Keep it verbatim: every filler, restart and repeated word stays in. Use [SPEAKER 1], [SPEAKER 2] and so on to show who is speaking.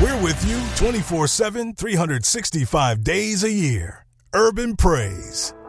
[SPEAKER 1] We're with you twenty-four seven, three hundred sixty-five days a year. Urban Praise.